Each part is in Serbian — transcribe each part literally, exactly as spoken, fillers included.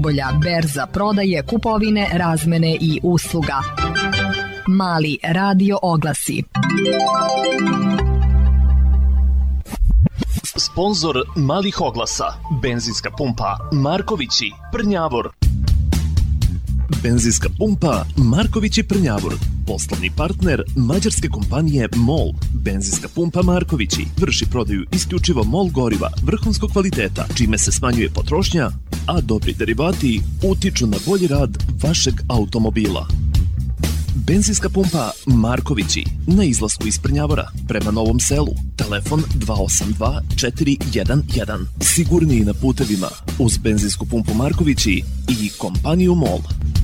Bolja berza prodaje, kupovine, razmene i usluga. Mali radio oglasi. Sponzor malih oglasa, benzinska pumpa Markovići, Prnjavor. Benzinska pumpa Markovići, Prnjavor. Poslovni partner mađarske kompanije MOL. Benzinska pumpa Markovići vrši prodaju isključivo MOL goriva vrhunskog kvaliteta, čime se smanjuje potrošnja, a dobri derivati utiču na bolji rad vašeg automobila. Benzinska pumpa Markovići na izlasku iz Prnjavora prema Novom Selu. Telefon dva osam dva četiri jedan jedan. Sigurniji na putevima uz benzinsku pumpu Markovići i kompaniju MOL.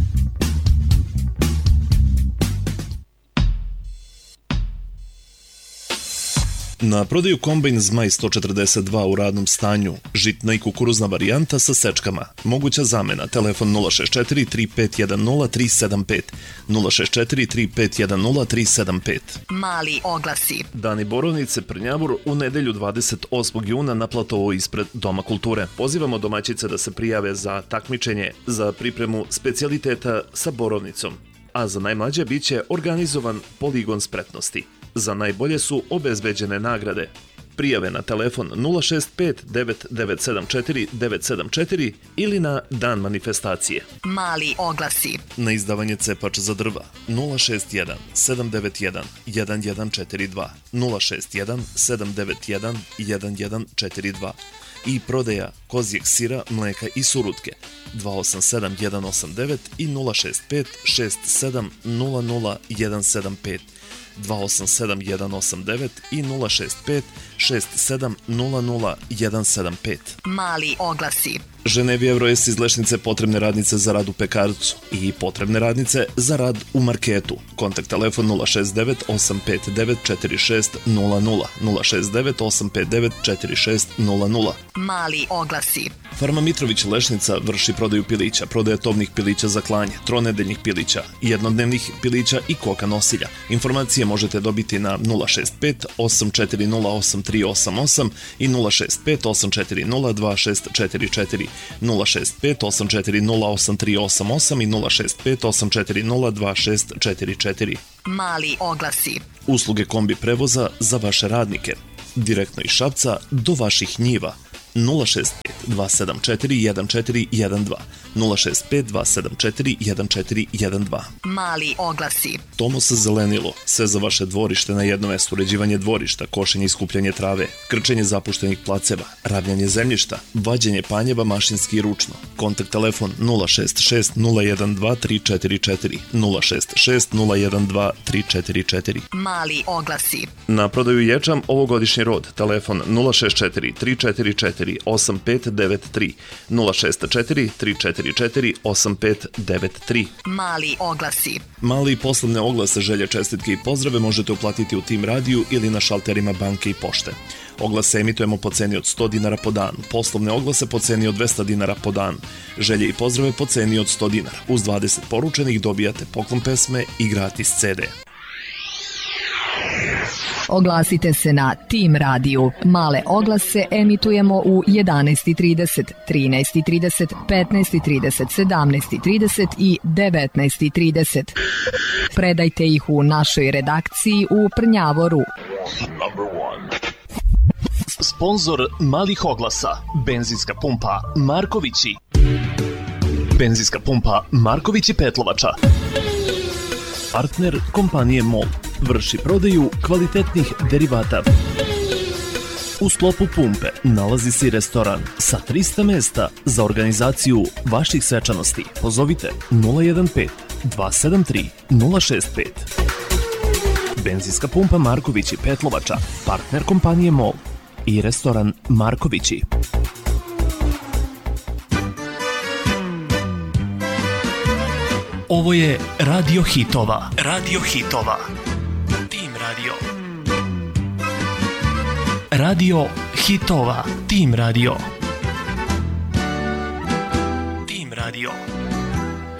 Na prodaju kombajn Zmaj sto četrdeset dva u radnom stanju, žitna i kukuruzna varijanta sa sečkama. Moguća zamena, telefon nula šest četiri tri pet jedan nula tri sedam pet, nula šest četiri tri pet jedan nula tri sedam pet. Mali oglasi. Dani Borovnice, Prnjavor, u nedelju dvadeset osmog juna na platovu ispred Doma kulture. Pozivamo domaćice da se prijave za takmičenje za pripremu specijaliteta sa borovnicom, a za najmlađe biće organizovan poligon spretnosti. Za najbolje su obezbeđene nagrade. Prijave na telefon nula šest pet devet devet sedam četiri devet sedam četiri ili na dan manifestacije. Mali oglasi. Na izdavanje cepač za drva nula šest jedan sedam devet jedan jedan jedan četiri dva, nula šest jedan sedam devet jedan jedan jedan četiri dva i prodaja kozjeg sira, mleka i surutke dva osam sedam jedan osam devet i nula šest pet šest sedam nula nula jedan sedam pet. dva osam sedam jedan osam devet i nula šest pet šest sedam nula nula jedan sedam pet. Mali oglasi. Ženevi Evroes iz Lešnice potrebne radnice za rad u pekarcu i potrebne radnice za rad u marketu. Kontakt telefon nula šest devet osam pet devet četiri šest nula nula, nula šest devet osam pet devet četiri šest nula nula. Mali oglasi. Farma Mitrović Lešnica vrši prodaju pilića, prodaje tovnih pilića za klanje, tronedeljnih pilića, jednodnevnih pilića i koka nosilja. Informacije možete dobiti na nula šest pet osam četiri nula osam tri osam osam i nula šest pet osam četiri nula dva šest četiri četiri, nula šest pet osam četiri nula osam tri osam osam i nula šest pet osam četiri nula dva šest četiri četiri. Mali oglasi. Usluge kombi prevoza za vaše radnike. Direktno iz Šapca do vaših njiva. nula šest pet dva sedam četiri jedan četiri jedan dva, nula šest pet dva sedam četiri jedan četiri jedan dva. Mali oglasi. Tomos zelenilo, sve za vaše dvorište na jednom mestu, uređivanje dvorišta, košenje i skupljanje trave, krčenje zapuštenih placeva, ravljanje zemljišta, vađenje panjeva mašinski i ručno. Kontakt telefon nula šest šest nula jedan dva tri četiri četiri, nula šest šest nula jedan dva tri četiri četiri. Mali oglasi. Na prodaju ječam ovogodišnji rod, telefon nula šest četiri tri četiri četiri osam pet devet tri, nula šest četiri tri četiri četiri osam pet devet tri. Mali oglasi. Mali poslovne oglase, želje, čestitke i pozdrave možete uplatiti u Tim radiju ili na šalterima banke i pošte. Oglase emitujemo po ceni od sto dinara po dan, poslovne oglase po ceni od dvesta dinara po dan, želje i pozdrave po ceni od sto dinara. Uz dvadeset poručenih dobijate poklon pesme i gratis ce de. Oglasite se na Tim radiju. Male oglase emitujemo u jedanaest trideset, trinaest trideset, petnaest trideset, sedamnaest trideset i devetnaest trideset. Predajte ih u našoj redakciji u Prnjavoru. Sponzor malih oglasa, benzinska pumpa Markovići. Benzinska pumpa Markovići Petlovača. Partner kompanije MOL. Vrši prodaju kvalitetnih derivata. U sklopu pumpe nalazi se i restoran sa trista mesta za organizaciju vaših svečanosti. Pozovite nula jedan pet dva sedam tri nula šest pet. Benzinska pumpa Markovići Petlovača, partner kompanije MOL i restoran Markovići. Ovo je Radio Hitova. Radio Hitova. Tim Radio. Radio Hitova. Tim Radio. Tim Radio.